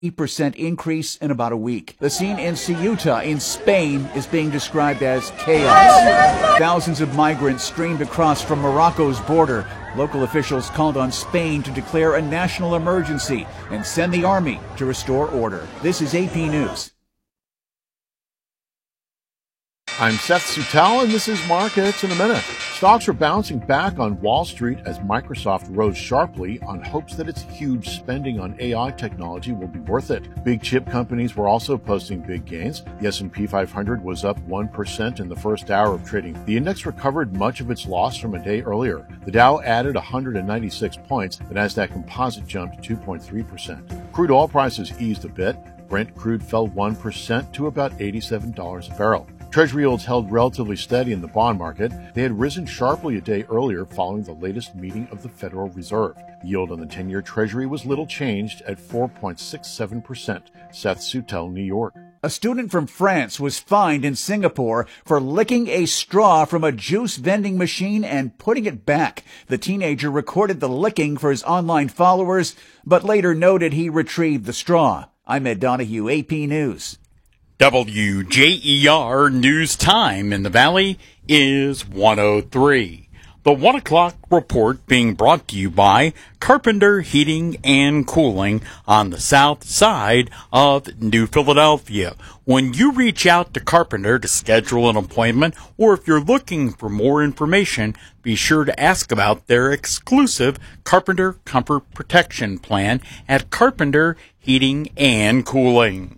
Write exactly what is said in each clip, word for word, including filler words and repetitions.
percent increase in about a week. The scene in Ceuta in Spain is being described as chaos. Thousands of migrants streamed across from Morocco's border. Local officials called on Spain to declare a national emergency and send the army to restore order. This is A P News. I'm Seth Sutell, and this is Markets in a Minute. Stocks are bouncing back on Wall Street as Microsoft rose sharply on hopes that its huge spending on A I technology will be worth it. Big chip companies were also posting big gains. The S and P five hundred was up one percent in the first hour of trading. The index recovered much of its loss from a day earlier. The Dow added one hundred ninety-six points. The Nasdaq Composite jumped two point three percent. Crude oil prices eased a bit. Brent crude fell one percent to about eighty-seven dollars a barrel. Treasury yields held relatively steady in the bond market. They had risen sharply a day earlier following the latest meeting of the Federal Reserve. The yield on the ten-year Treasury was little changed at four point six seven percent. Seth Sutell, New York. A student from France was fined in Singapore for licking a straw from a juice vending machine and putting it back. The teenager recorded the licking for his online followers, but later noted he retrieved the straw. I'm Ed Donahue, A P News. W J E R News Time in the Valley is one oh three. The one o'clock report being brought to you by Carpenter Heating and Cooling on the south side of New Philadelphia. When you reach out to Carpenter to schedule an appointment, or if you're looking for more information, be sure to ask about their exclusive Carpenter Comfort Protection Plan at Carpenter Heating and Cooling.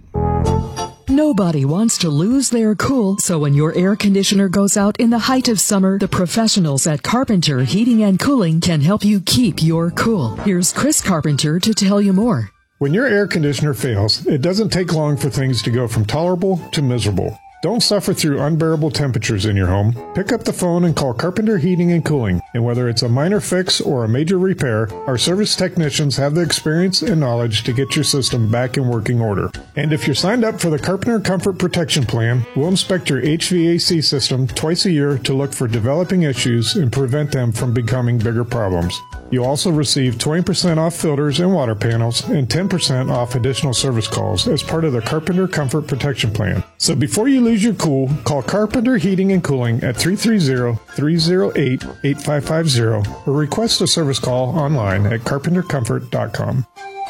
Nobody wants to lose their cool, so when your air conditioner goes out in the height of summer, the professionals at Carpenter Heating and Cooling can help you keep your cool. Here's Chris Carpenter to tell you more. When your air conditioner fails, it doesn't take long for things to go from tolerable to miserable. Don't suffer through unbearable temperatures in your home. Pick up the phone and call Carpenter Heating and Cooling. And whether it's a minor fix or a major repair, our service technicians have the experience and knowledge to get your system back in working order. And if you're signed up for the Carpenter Comfort Protection Plan, we'll inspect your H V A C system twice a year to look for developing issues and prevent them from becoming bigger problems. You'll also receive twenty percent off filters and water panels and ten percent off additional service calls as part of the Carpenter Comfort Protection Plan. So before you lose your cool, call Carpenter Heating and Cooling at three three zero, three zero eight, eight five five zero or request a service call online at carpenter comfort dot com.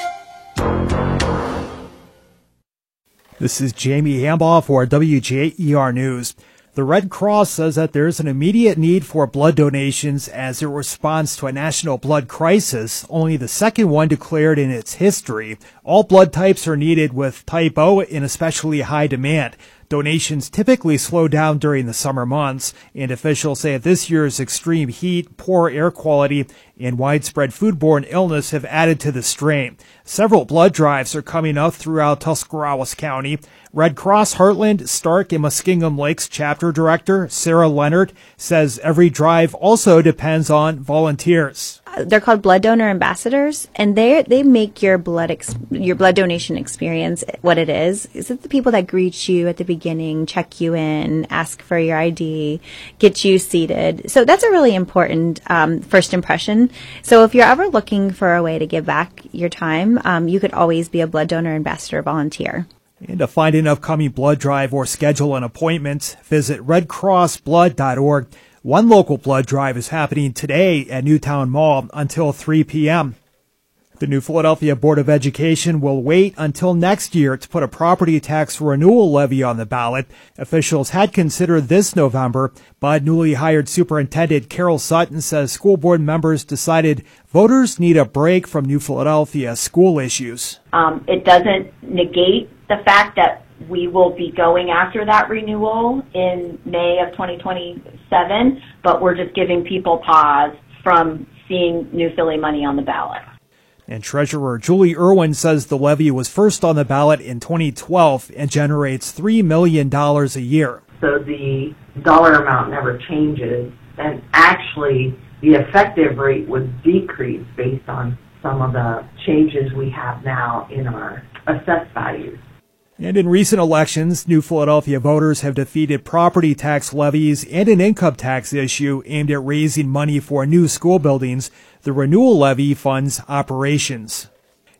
This is Jamie Hambaugh for W J E R News. The Red Cross says that there's an immediate need for blood donations as a response to a national blood crisis, only the second one declared in its history. All blood types are needed, with type O in especially high demand. Donations typically slow down during the summer months, and officials say that this year's extreme heat, poor air quality, and widespread foodborne illness have added to the strain. Several blood drives are coming up throughout Tuscarawas County. Red Cross Heartland, Stark, and Muskingum Lakes chapter director Sarah Leonard says every drive also depends on volunteers. They're called blood donor ambassadors, and they they make your blood ex- your blood donation experience what it is. Is it the people that greet you at the beginning, check you in, ask for your I D, get you seated? So that's a really important um, first impression. So if you're ever looking for a way to give back your time, um, you could always be a blood donor ambassador volunteer. And to find an upcoming blood drive or schedule an appointment, visit red cross blood dot org. One local blood drive is happening today at Newtown Mall until three p.m. The New Philadelphia Board of Education will wait until next year to put a property tax renewal levy on the ballot. Officials had considered this November, but newly hired Superintendent Carol Sutton says school board members decided voters need a break from New Philadelphia school issues. Um, it doesn't negate the fact that we will be going after that renewal in May of twenty twenty-seven, but we're just giving people pause from seeing New Philly money on the ballot. And Treasurer Julie Irwin says the levy was first on the ballot in twenty twelve and generates three million dollars a year. So the dollar amount never changes, and actually the effective rate would decrease based on some of the changes we have now in our assessed values. And in recent elections, New Philadelphia voters have defeated property tax levies and an income tax issue aimed at raising money for new school buildings. The renewal levy funds operations.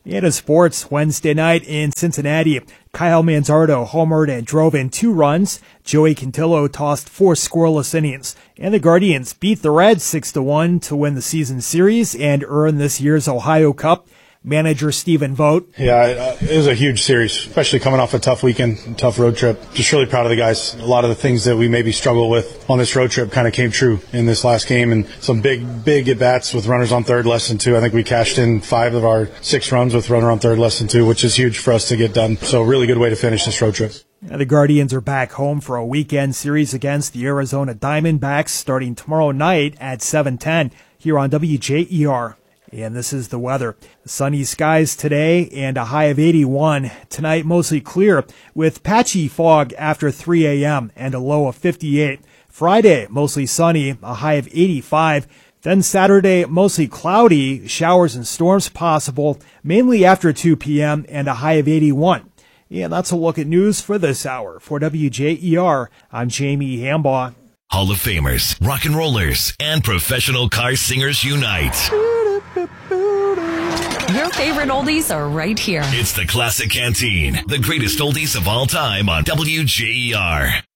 And in sports, Wednesday night in Cincinnati, Kyle Manzardo homered and drove in two runs. Joey Cantillo tossed four scoreless innings. And the Guardians beat the Reds six to one to win the season series and earn this year's Ohio Cup. Manager Stephen Vogt. Yeah, it was a huge series, especially coming off a tough weekend, tough road trip. Just really proud of the guys. A lot of the things that we maybe struggle with on this road trip kind of came true in this last game, and some big, big at-bats with runners on third, less than two. I think we cashed in five of our six runs with runner on third, less than two, which is huge for us to get done. So really good way to finish this road trip. And the Guardians are back home for a weekend series against the Arizona Diamondbacks starting tomorrow night at seven ten here on W J E R. And this is the weather. Sunny skies today and a high of eighty-one. Tonight, mostly clear with patchy fog after three a.m. and a low of fifty-eight. Friday, mostly sunny, a high of eighty-five. Then Saturday, mostly cloudy, showers and storms possible, mainly after two p.m. and a high of eighty-one. And that's a look at news for this hour. For W J E R, I'm Jamie Hambaugh. Hall of Famers, rock and rollers, and professional car singers unite. Your favorite oldies are right here. It's the Classic Canteen, the greatest oldies of all time on W J E R.